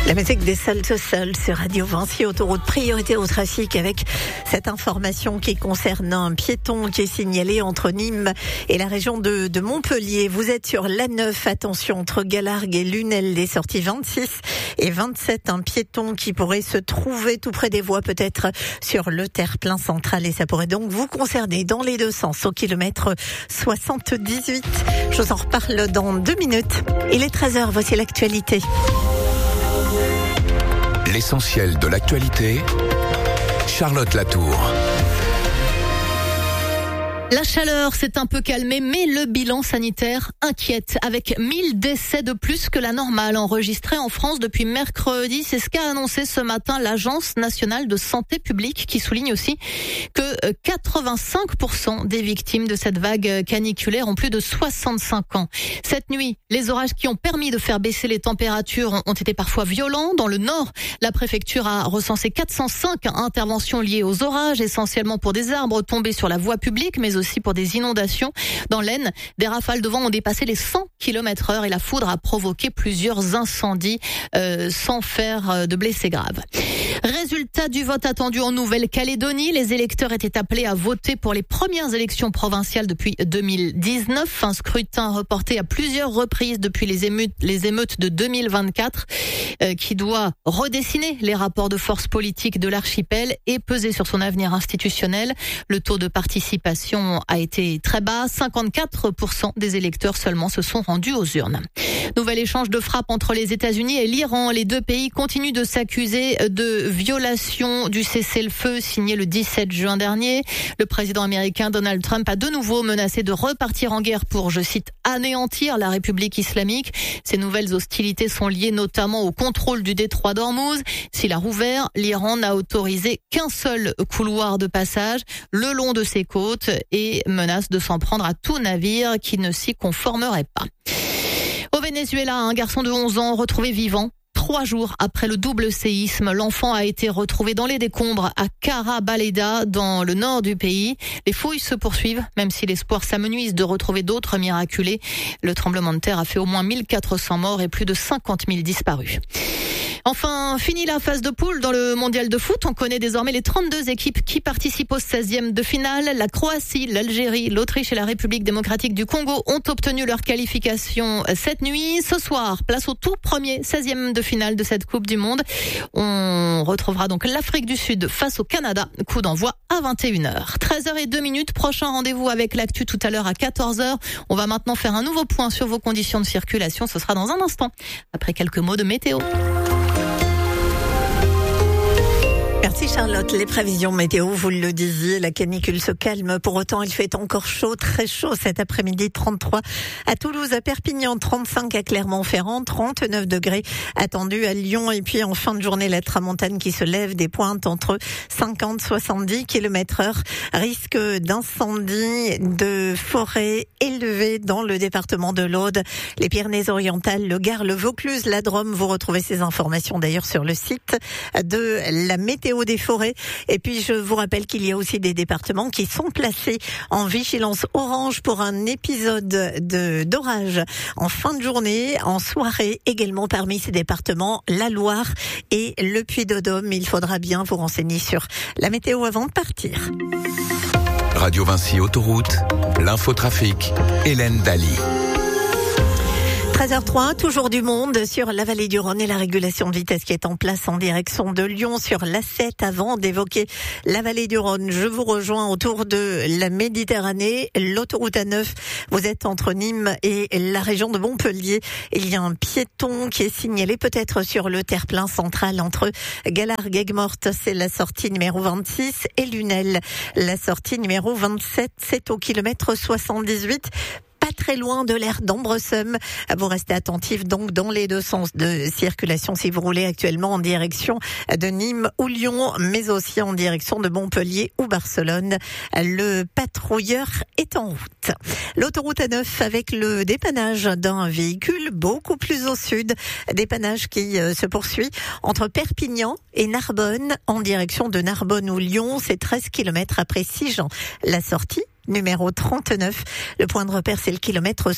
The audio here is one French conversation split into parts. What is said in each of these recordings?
La musique des Sols to Sols sur Radio Vinci, autoroute priorité au trafic avec cette information qui concerne un piéton qui est signalé entre Nîmes et la région de Montpellier. Vous êtes sur l'A9, attention, entre Galargues et Lunel, les sorties 26 et 27. Un piéton qui pourrait se trouver tout près des voies, peut-être sur le terre-plein central, et ça pourrait donc vous concerner dans les deux sens au kilomètre 78. Je vous en reparle dans 2 minutes. Il est 13h, voici l'actualité. L'essentiel de l'actualité, Charlotte Latour. La chaleur s'est un peu calmée, mais le bilan sanitaire inquiète, avec 1000 décès de plus que la normale enregistrée en France depuis mercredi. C'est ce qu'a annoncé ce matin l'Agence nationale de santé publique, qui souligne aussi que 85% des victimes de cette vague caniculaire ont plus de 65 ans. Cette nuit, les orages qui ont permis de faire baisser les températures ont été parfois violents. Dans le nord, la préfecture a recensé 405 interventions liées aux orages, essentiellement pour des arbres tombés sur la voie publique, mais aussi pour des inondations. Dans l'Aisne, des rafales de vent ont dépassé les 100 km/h et la foudre a provoqué plusieurs incendies sans faire de blessés graves. Résultat du vote attendu en Nouvelle-Calédonie. Les électeurs étaient appelés à voter pour les premières élections provinciales depuis 2019. Un scrutin reporté à plusieurs reprises depuis les émeutes de 2024 qui doit redessiner les rapports de force politiques de l'archipel et peser sur son avenir institutionnel. Le taux de participation a été très bas. 54% des électeurs seulement se sont rendus aux urnes. Nouvel échange de frappes entre les États-Unis et l'Iran. Les deux pays continuent de s'accuser de violation du cessez-le-feu signé le 17 juin dernier. Le président américain Donald Trump a de nouveau menacé de repartir en guerre pour, je cite, anéantir la République islamique. Ces nouvelles hostilités sont liées notamment au contrôle du détroit d'Ormuz. S'il a rouvert, l'Iran n'a autorisé qu'un seul couloir de passage le long de ses côtes et menace de s'en prendre à tout navire qui ne s'y conformerait pas. Au Venezuela, un garçon de 11 ans retrouvé vivant. 3 jours après le double séisme, l'enfant a été retrouvé dans les décombres à Carabaleda, dans le nord du pays. Les fouilles se poursuivent, même si l'espoir s'amenuise de retrouver d'autres miraculés. Le tremblement de terre a fait au moins 1400 morts et plus de 50 000 disparus. Enfin, fini la phase de poule dans le mondial de foot. On connaît désormais les 32 équipes qui participent au 16e de finale. La Croatie, l'Algérie, l'Autriche et la République démocratique du Congo ont obtenu leur qualification cette nuit. Ce soir, place au tout premier 16e de finale de cette Coupe du Monde. On retrouvera donc l'Afrique du Sud face au Canada. Coup d'envoi à 21h. 13h02. Prochain rendez-vous avec l'actu tout à l'heure à 14h. On va maintenant faire un nouveau point sur vos conditions de circulation. Ce sera dans un instant, après quelques mots de météo. Merci Charlotte. Les prévisions météo, vous le disiez, la canicule se calme. Pour autant, il fait encore chaud, très chaud cet après-midi. 33 à Toulouse, à Perpignan, 35 à Clermont-Ferrand, 39 degrés attendus à Lyon. Et puis en fin de journée, la tramontane qui se lève, des pointes entre 50 et 70 km/h. Risque d'incendie de forêt élevé dans le département de l'Aude, les Pyrénées-Orientales, le Gard, le Vaucluse, la Drôme. Vous retrouvez ces informations d'ailleurs sur le site de la météo des forêts. Et puis je vous rappelle qu'il y a aussi des départements qui sont placés en vigilance orange pour un épisode d'orage en fin de journée, en soirée également. Parmi ces départements, la Loire et le Puy-de-Dôme. Il faudra bien vous renseigner sur la météo avant de partir. Radio Vinci Autoroute, l'infotrafic, Hélène Daly. 13h03, toujours du monde sur la vallée du Rhône et la régulation de vitesse qui est en place en direction de Lyon sur l'A7. Avant d'évoquer la vallée du Rhône, je vous rejoins autour de la Méditerranée, l'autoroute A9. Vous êtes entre Nîmes et la région de Montpellier. Il y a un piéton qui est signalé peut-être sur le terre-plein central entre Galargues et Aigues-Mortes. C'est la sortie numéro 26 et Lunel, la sortie numéro 27. C'est au kilomètre 78. Pas très loin de l'aire d'Ambreseum. Vous restez attentifs donc dans les deux sens de circulation si vous roulez actuellement en direction de Nîmes ou Lyon, mais aussi en direction de Montpellier ou Barcelone. Le patrouilleur est en route. L'autoroute A9 avec le dépannage d'un véhicule beaucoup plus au sud. Dépannage qui se poursuit entre Perpignan et Narbonne en direction de Narbonne ou Lyon. C'est 13 km après Sigean. La sortie numéro 39. Le point de repère, c'est le kilomètre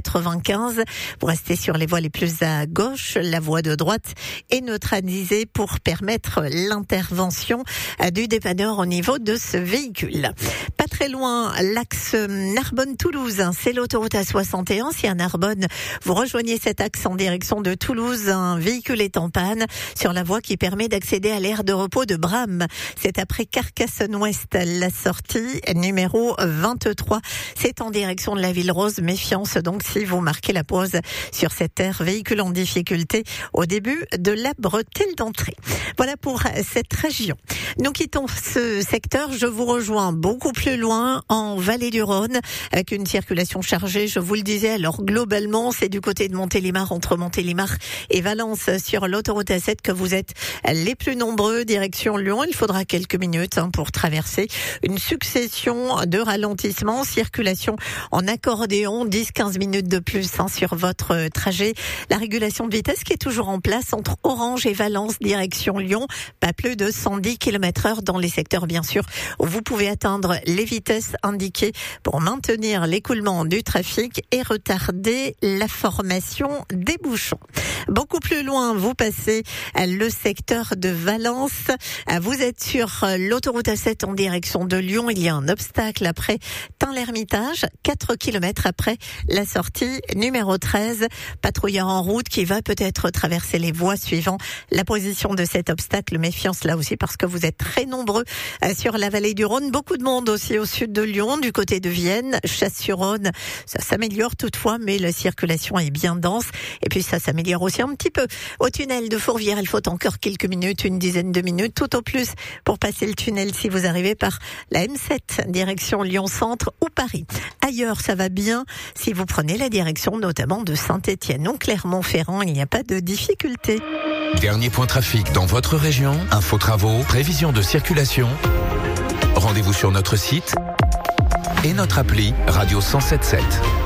195. Vous restez sur les voies les plus à gauche. La voie de droite est neutralisée pour permettre l'intervention du dépanneur au niveau de ce véhicule. Pas très loin, l'axe Narbonne-Toulouse, c'est l'autoroute A61. Si à Narbonne, vous rejoignez cet axe en direction de Toulouse, un véhicule est en panne sur la voie qui permet d'accéder à l'aire de repos de Bram. C'est après Carcassonne-Ouest, la sortie numéro 23. C'est en direction de la Ville Rose. Méfiance donc si vous marquez la pause sur cette aire, véhicule en difficulté au début de la bretelle d'entrée. Voilà pour cette région. Nous quittons ce secteur. Je vous rejoins beaucoup plus loin en Vallée du Rhône avec une circulation chargée. Je vous le disais, alors globalement, c'est du côté de Montélimar, entre Montélimar et Valence sur l'autoroute A7 que vous êtes les plus nombreux. Direction Lyon, il faudra quelques minutes pour traverser une succession de ralentissements. Circulation en accordéon, 10-15 minutes de plus sur votre trajet. La régulation de vitesse qui est toujours en place entre Orange et Valence, direction Lyon. Pas plus de 110 km/h dans les secteurs, bien sûr, où vous pouvez atteindre les vitesses indiquées pour maintenir l'écoulement du trafic et retarder la formation des bouchons. Beaucoup plus loin, vous passez le secteur de Valence. Vous êtes sur l'autoroute A7 en direction de Lyon. Il y a un obstacle après Tain-l'Hermitage, 4 km après la sortie numéro 13. Patrouilleur en route qui va peut-être traverser les voies suivant la position de cet obstacle. Méfiance là aussi parce que vous êtes très nombreux sur la vallée du Rhône. Beaucoup de monde aussi au sud de Lyon, du côté de Vienne, Chasse-sur-Rhône. Ça s'améliore toutefois, mais la circulation est bien dense. Et puis ça s'améliore aussi un petit peu au tunnel de Fourvière. Il faut encore quelques minutes, une dizaine de minutes, tout au plus pour passer le tunnel si vous arrivez par la M7, direction Lyon-Centre ou Paris. Ailleurs, ça va bien si vous prenez la direction notamment de Saint-Étienne ou Clermont-Ferrand. Il n'y a pas de difficulté. Dernier point trafic dans votre région, info travaux, prévision de circulation. Rendez-vous sur notre site et notre appli Radio 107.7.